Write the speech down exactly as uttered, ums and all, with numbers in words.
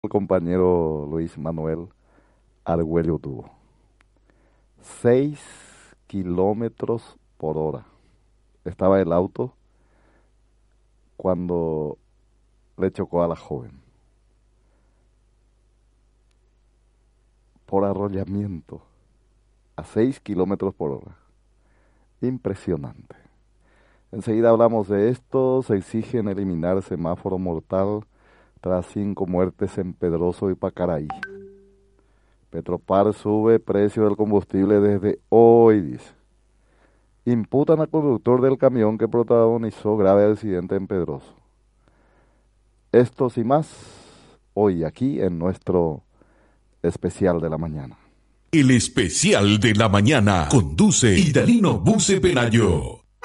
El compañero Luis Manuel Argüello tuvo seis kilómetros por hora. Estaba el auto cuando le chocó a la joven. Por arrollamiento a seis kilómetros por hora. Impresionante. Enseguida hablamos de esto. Se exigen eliminar semáforo mortal tras cinco muertes en Pedroso y Pacaraí. Petropar sube precio del combustible desde hoy, dice. Imputan al conductor del camión que protagonizó grave accidente en Pedroso. Estos y más hoy aquí en nuestro especial de la mañana. El especial de la mañana conduce Idalino Buce Penayo.